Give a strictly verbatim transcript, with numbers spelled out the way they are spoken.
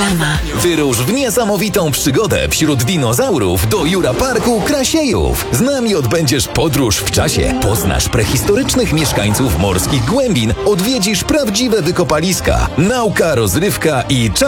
Reklama. Wyrusz w niesamowitą przygodę wśród dinozaurów do Jura Parku Krasiejów. Z nami odbędziesz podróż w czasie. Poznasz prehistorycznych mieszkańców morskich głębin. Odwiedzisz prawdziwe wykopaliska. Nauka, rozrywka i czas